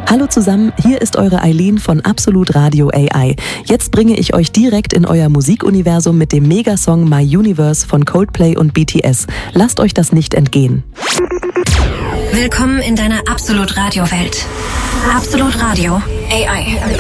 Hallo zusammen, hier ist eure Eileen von Absolut Radio AI. Jetzt bringe ich euch direkt in euer Musikuniversum mit dem Megasong My Universe von Coldplay und BTS. Lasst euch das nicht entgehen. Willkommen in deiner Absolut Radio Welt. Absolut Radio AI.